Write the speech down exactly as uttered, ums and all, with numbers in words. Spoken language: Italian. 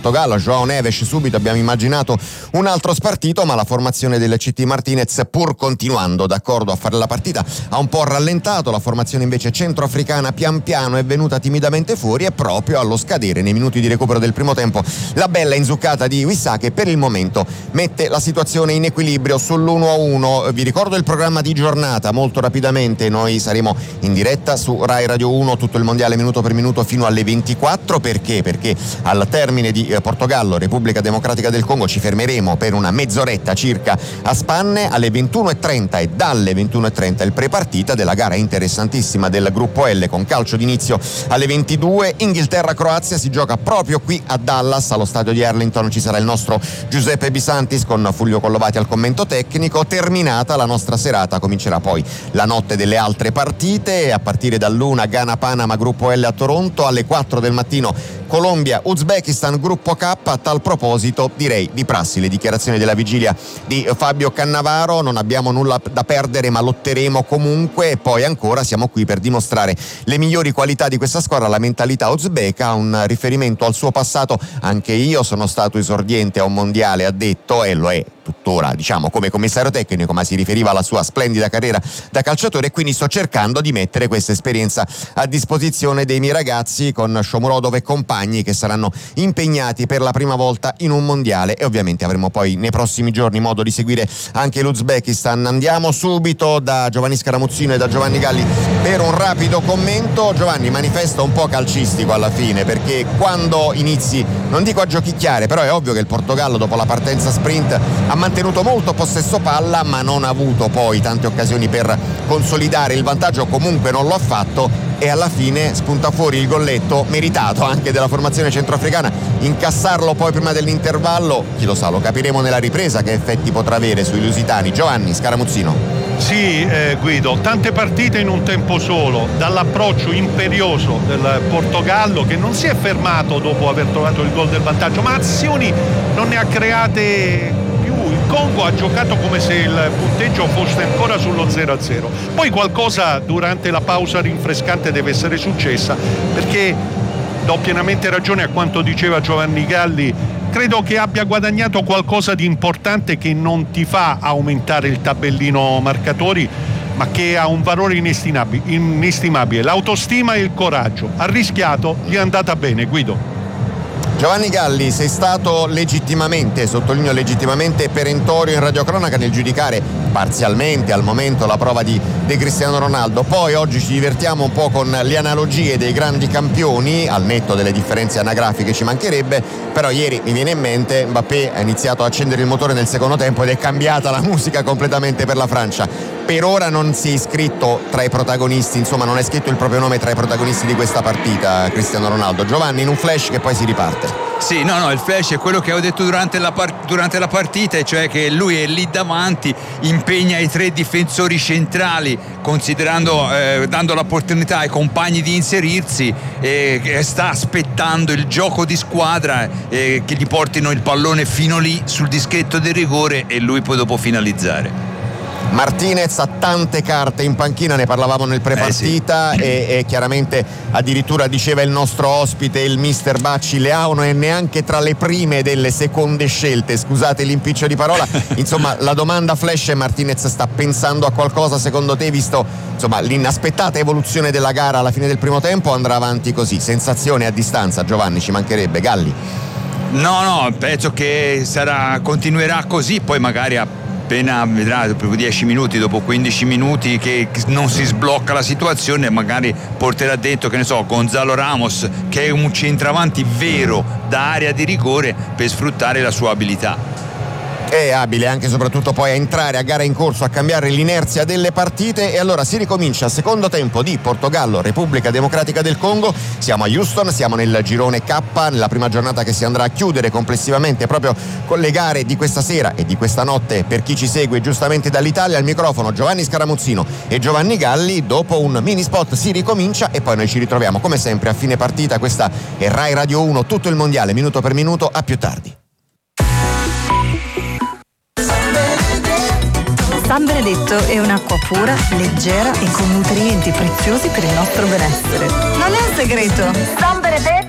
Portogallo, João Neves, subito abbiamo immaginato un altro spartito, ma la formazione del C T Martinez, pur continuando d'accordo a fare la partita, ha un po' rallentato. La formazione invece centroafricana pian piano è venuta timidamente fuori, e proprio allo scadere nei minuti di recupero del primo tempo la bella inzuccata di Wissa, che per il momento mette la situazione in equilibrio sull'uno a uno. Vi ricordo il programma di giornata molto rapidamente: noi saremo in diretta su Rai Radio uno tutto il mondiale minuto per minuto fino alle ventiquattro. Perché? Perché al termine di Portogallo Repubblica Democratica del Congo ci fermeremo per una mezz'oretta circa a spanne. Alle ventuno e trenta e dalle ventuno e trenta il prepartita della gara interessantissima del gruppo L, con calcio d'inizio alle ventidue. Inghilterra-Croazia si gioca proprio qui a Dallas, allo stadio di Arlington. Ci sarà il nostro Giuseppe Bisantis con Fulvio Collovati al commento tecnico. Terminata la nostra serata, comincerà poi la notte delle altre partite. A partire dall'una Ghana-Panama gruppo L a Toronto, alle quattro del mattino Colombia-Uzbekistan gruppo K. A tal proposito direi di prassi le dichiarazioni della vigilia di Fabio Cannavaro: non abbiamo nulla da perdere ma lotteremo comunque. E poi ancora siamo qui per dimostrare le migliori qualità di questa squadra, la mentalità uzbeka. Un riferimento al suo passato: anche io sono stato esordiente a un mondiale, ha detto, e lo è tuttora, diciamo, come commissario tecnico, ma si riferiva alla sua splendida carriera da calciatore, e quindi sto cercando di mettere questa esperienza a disposizione dei miei ragazzi, con Shomurodov e compagni che saranno impegnati per la prima volta in un mondiale, e ovviamente avremo poi nei prossimi giorni modo di seguire anche l'Uzbekistan. Andiamo subito da Giovanni Scaramuzzino e da Giovanni Galli per un rapido commento. Giovanni, manifesto un po' calcistico alla fine, perché quando inizi, non dico a giochicchiare, però è ovvio che il Portogallo dopo la partenza sprint ha mantenuto molto possesso palla, ma non ha avuto poi tante occasioni per consolidare il vantaggio, comunque non lo ha fatto, e alla fine spunta fuori il golletto meritato anche della formazione centroafricana. Incassarlo poi prima dell'intervallo, chi lo sa, lo capiremo nella ripresa che effetti potrà avere sui lusitani. Giovanni Scaramuzzino. Sì, eh, Guido, tante partite in un tempo solo, dall'approccio imperioso del Portogallo, che non si è fermato dopo aver trovato il gol del vantaggio, ma azioni non ne ha create. Il Congo ha giocato come se il punteggio fosse ancora sullo zero a zero. Poi qualcosa durante la pausa rinfrescante deve essere successa, perché do pienamente ragione a quanto diceva Giovanni Galli. Credo che abbia guadagnato qualcosa di importante che non ti fa aumentare il tabellino marcatori, ma che ha un valore inestimabile, inestimabile. L'autostima e il coraggio. Ha rischiato, gli è andata bene, Guido. Giovanni Galli, sei stato legittimamente, sottolineo legittimamente, perentorio in radiocronaca nel giudicare parzialmente al momento la prova di, di Cristiano Ronaldo. Poi oggi ci divertiamo un po' con le analogie dei grandi campioni, al netto delle differenze anagrafiche ci mancherebbe, però ieri mi viene in mente Mbappé ha iniziato a accendere il motore nel secondo tempo ed è cambiata la musica completamente per la Francia. Per ora non si è iscritto tra i protagonisti, insomma non è scritto il proprio nome tra i protagonisti di questa partita Cristiano Ronaldo. Giovanni, in un flash che poi si riparte. Sì, no, no, il flash è quello che ho detto durante la, par- durante la partita, cioè che lui è lì davanti, impegna i tre difensori centrali, considerando, eh, dando l'opportunità ai compagni di inserirsi, e eh, sta aspettando il gioco di squadra, eh, che gli portino il pallone fino lì sul dischetto del rigore e lui poi dopo finalizzare. Martinez ha tante carte in panchina, ne parlavamo nel prepartita, eh sì. e, e chiaramente addirittura diceva il nostro ospite, il mister Bacci, Leao non è neanche tra le prime delle seconde scelte, scusate l'impiccio di parola. Insomma, la domanda flash è: Martinez sta pensando a qualcosa secondo te, visto insomma l'inaspettata evoluzione della gara alla fine del primo tempo, o andrà avanti così? Sensazione a distanza, Giovanni, ci mancherebbe. Galli? No, no, penso che sarà, continuerà così, poi magari a appena vedrà dopo dieci minuti, dopo quindici minuti che non si sblocca la situazione, magari porterà dentro, che ne so, Gonzalo Ramos, che è un centravanti vero da area di rigore, per sfruttare la sua abilità. È abile anche e soprattutto poi a entrare a gara in corso, a cambiare l'inerzia delle partite. E allora si ricomincia secondo tempo di Portogallo Repubblica Democratica del Congo. Siamo a Houston, siamo nel girone K, nella prima giornata che si andrà a chiudere complessivamente proprio con le gare di questa sera e di questa notte per chi ci segue giustamente dall'Italia. Al microfono Giovanni Scaramuzzino e Giovanni Galli. Dopo un mini spot si ricomincia e poi noi ci ritroviamo come sempre a fine partita. Questa è Rai Radio uno, tutto il mondiale minuto per minuto. A più tardi. San Benedetto è un'acqua pura, leggera e con nutrienti preziosi per il nostro benessere. Non è un segreto. San Benedetto